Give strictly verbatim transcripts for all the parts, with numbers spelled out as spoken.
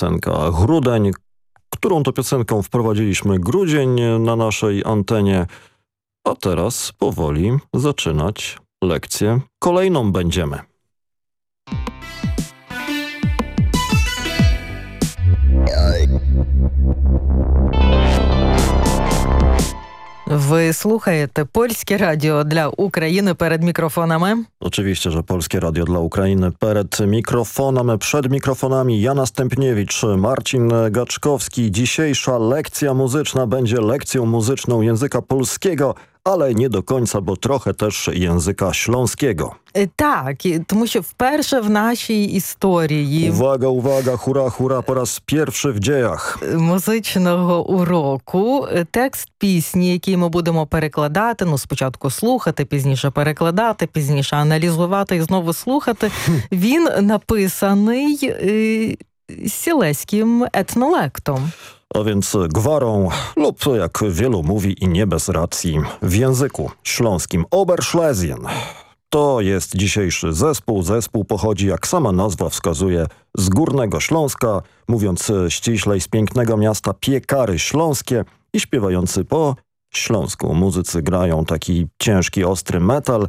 piosenka Grudeń, którą to piosenką wprowadziliśmy grudzień na naszej antenie, a teraz powoli zaczynać lekcję kolejną będziemy. Ви слухаєте Польське радіо для України перед мікрофонами. Oczywiście, że Polskie Radio dla Ukrainy przed mikrofonem, przed mikrofonami Jana Stępniewicz, Marcin Gaczkowski. Dzisiejsza lekcja muzyczna będzie lekcją muzyczną języka polskiego, ale nie do końca, bo trochę też języka śląskiego. Так, тому що вперше в нашій історії... Uwaga, uwaga, hura, hura, po raz pierwszy w dziejach. Музичного уроку текст пісні, який ми будемо перекладати, ну спочатку слухати, пізніше перекладати, пізніше аналізувати і знову слухати, він написаний е, сілеським етнолектом. A więc gwarą lub, jak wielu mówi i nie bez racji, w języku śląskim Oberschlesien. To jest dzisiejszy zespół. Zespół pochodzi, jak sama nazwa wskazuje, z Górnego Śląska, mówiąc ściślej, z pięknego miasta Piekary Śląskie i śpiewający po śląsku. Muzycy grają taki ciężki, ostry metal.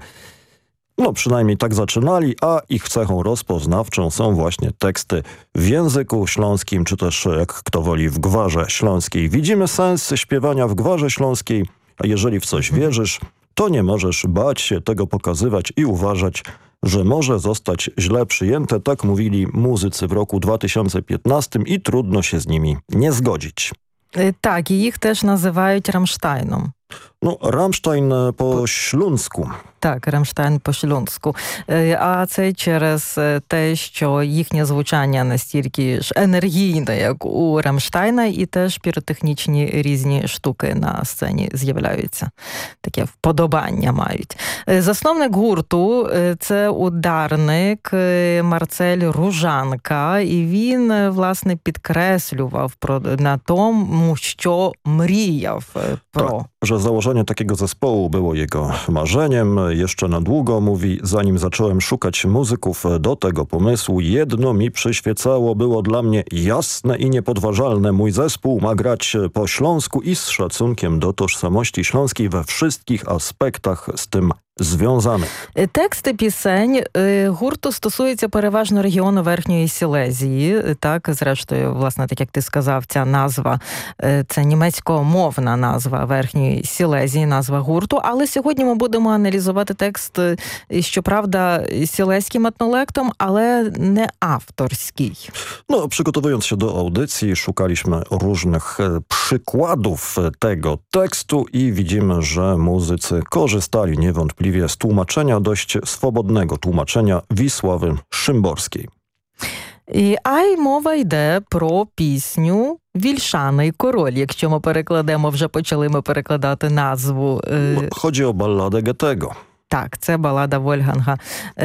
No przynajmniej tak zaczynali, a ich cechą rozpoznawczą są właśnie teksty w języku śląskim, czy też, jak kto woli, w gwarze śląskiej. Widzimy sens śpiewania w gwarze śląskiej, a jeżeli w coś wierzysz, to nie możesz bać się tego pokazywać i uważać, że może zostać źle przyjęte. Tak mówili muzycy w roku dwa tysiące piętnastym i trudno się z nimi nie zgodzić. Так, і їх теж називають Рамштайном. No, Rammstein po śląsku. Так, Рамштайн по-шлюнську. А це через те, що їхнє звучання настільки ж енергійне, як у Рамштайна, і теж піротехнічні різні штуки на сцені з'являються. Таке вподобання мають. Засновник гурту – це ударник Марцель Ружанка, і він, власне, підкреслював про, на тому, що мріяв про. Tak, że założenie takiego zespołu było jego marzeniem. Jeszcze na długo, mówi, zanim zacząłem szukać muzyków do tego pomysłu, jedno mi przyświecało, było dla mnie jasne i niepodważalne. Mój zespół ma grać po śląsku i z szacunkiem do tożsamości śląskiej we wszystkich aspektach z tym związanych. Тексти пісень гурту стосуються переважно регіону Верхньої Сілезії. Так, зрештою, власне, так як ти сказав, ця назва – це німецькомовна назва Верхньої Сілезії, назва гурту. Але сьогодні ми будемо аналізувати текст, щоправда, сілезьким етнолектом, ale nie авторський. No, przygotowując się do audycji, szukaliśmy różnych przykładów tego tekstu i widzimy, że muzycy korzystali niewątpliwie z tłumaczenia, dość swobodnego tłumaczenia Wisławy Szymborskiej. І, а й мова йде про пісню «Вільшаний король», якщо ми перекладемо, вже почали ми перекладати назву. Chodzi o balladę Goethego. Так, це балада Вольфганга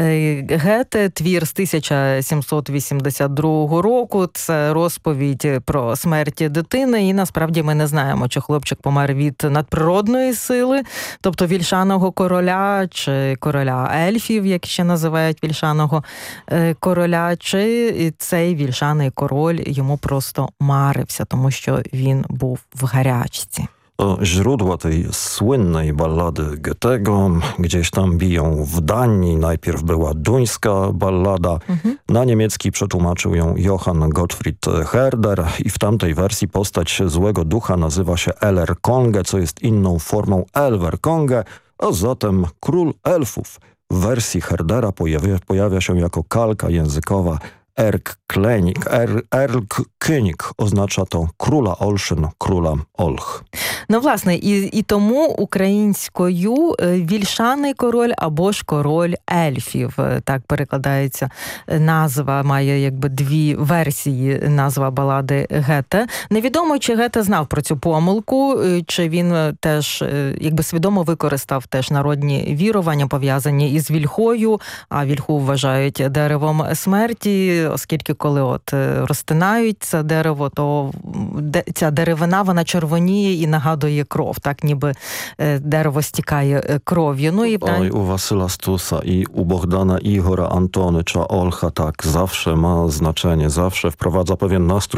Гете, твір з тисяча сімсот вісімдесят другого року. Це розповідь про смерть дитини, і насправді ми не знаємо, чи хлопчик помер від надприродної сили, тобто вільшаного короля, чи короля ельфів, як ще називають вільшаного короля, чи цей вільшаний король йому просто марився, тому що він був в гарячці. To źródła tej słynnej ballady Goethego gdzieś tam biją w Danii. Najpierw była duńska ballada. Mhm. Na niemiecki przetłumaczył ją Johann Gottfried Herder i w tamtej wersji postać złego ducha nazywa się Eller Konge, co jest inną formą Elver Konge, a zatem król elfów. W wersji Herdera pojawia, pojawia się jako kalka językowa Erlkönig. Er, Erlkönig oznacza to króla Olszyn, króla Olch. Ну, власне, і, і тому українською вільшаний король або ж король ельфів. Так перекладається назва, має якби дві версії назва балади Гете. Невідомо, чи Гете знав про цю помилку, чи він теж якби свідомо використав теж народні вірування, пов'язані із вільхою, а вільху вважають деревом смерті, оскільки коли от розтинають це дерево, то ця деревина, вона червоніє і нагадує кров, так ніби дерево стікає кров'ю. Ну, і... Oj, u Wasyla Stusa i u Bohdana Ihora Antonycza Olcha tak zawsze ma znaczenie, zawsze wprowadza pewien nastrój